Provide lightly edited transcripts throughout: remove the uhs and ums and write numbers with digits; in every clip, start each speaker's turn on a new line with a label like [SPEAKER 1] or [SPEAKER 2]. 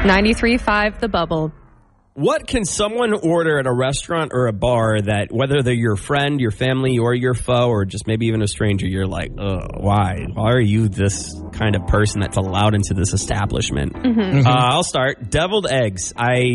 [SPEAKER 1] 93.5 The Bubble.
[SPEAKER 2] What can someone order at a restaurant or a bar that, whether they're your friend, your family, or your foe, or just maybe even a stranger, you're like, why? Why are you this kind of person that's allowed into this establishment? I'll start. Deviled eggs.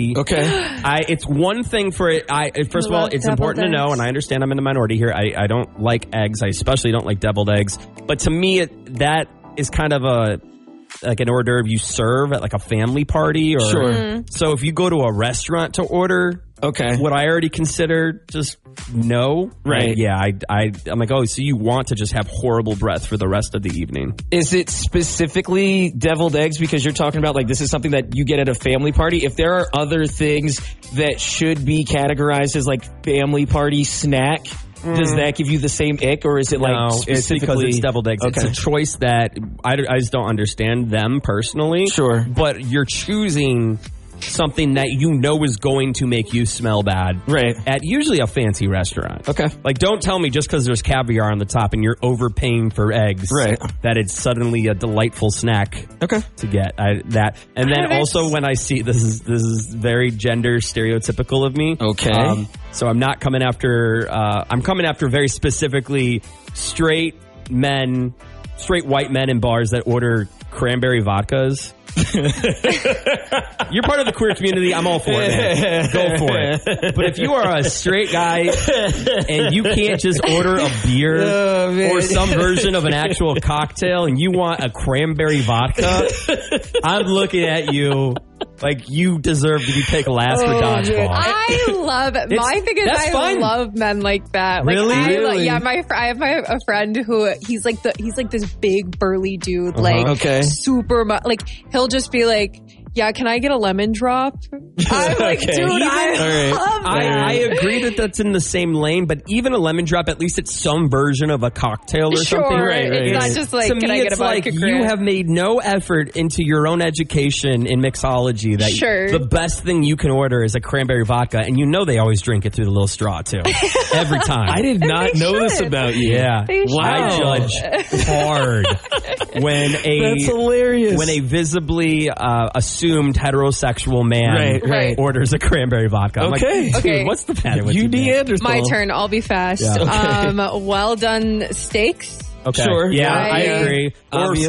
[SPEAKER 2] It's one thing for it. First of all, it's important to know, and I understand I'm in the minority here. I don't like eggs. I especially don't like deviled eggs. But to me, that is kind of like an hors d'oeuvre you serve at like a family party. So if you go to a restaurant to order, what I already consider just no.
[SPEAKER 3] Right.
[SPEAKER 2] I'm like, so you want to just have horrible breath for the rest of the evening.
[SPEAKER 3] Is it specifically deviled eggs because you're talking about like this is something that you get at a family party? If there are other things that should be categorized as like family party snack, does that give you the same ick, or is it like specifically?
[SPEAKER 2] It's because it's deviled eggs.
[SPEAKER 3] Okay.
[SPEAKER 2] It's a choice that I just don't understand them personally.
[SPEAKER 3] Sure.
[SPEAKER 2] But you're choosing something that you know is going to make you smell bad.
[SPEAKER 3] Right.
[SPEAKER 2] At usually a fancy restaurant.
[SPEAKER 3] Okay.
[SPEAKER 2] Like, don't tell me just because there's caviar on the top and you're overpaying for eggs.
[SPEAKER 3] Right.
[SPEAKER 2] That it's suddenly a delightful snack.
[SPEAKER 3] Okay.
[SPEAKER 2] To get that. And then also when I see, this is very gender stereotypical of me.
[SPEAKER 3] Okay.
[SPEAKER 2] So I'm not coming after, I'm coming after very specifically straight white men in bars that order cranberry vodkas. You're part of the queer community. I'm all for it, man. Go for it. But if you are a straight guy and you can't just order a beer or some version of an actual cocktail and you want a cranberry vodka, I'm looking at you like you deserve to be picked last for dodgeball.
[SPEAKER 1] I love it. My thing is I love men like that. Like,
[SPEAKER 2] really?
[SPEAKER 1] I have a friend who he's like this big burly dude, super like he'll just be like, yeah, can I get a lemon drop? I'm like, dude,
[SPEAKER 2] I agree that that's in the same lane, but even a lemon drop, at least it's some version of a cocktail or something.
[SPEAKER 1] It's not just like, can I get a vodka
[SPEAKER 2] like you have made no effort into your own education in mixology that the best thing you can order is a cranberry vodka, and you know they always drink it through the little straw too. Every time.
[SPEAKER 3] I did not know this about you.
[SPEAKER 2] Yeah. I judge hard when
[SPEAKER 3] that's hilarious.
[SPEAKER 2] When a visibly assumed heterosexual man orders a cranberry vodka. I'm like, dude, what's the matter with you?
[SPEAKER 3] Neanderthal.
[SPEAKER 1] My turn. I'll be fast.
[SPEAKER 2] Yeah.
[SPEAKER 1] Well done steaks.
[SPEAKER 2] Okay.
[SPEAKER 3] Sure.
[SPEAKER 2] Yeah, I agree. Or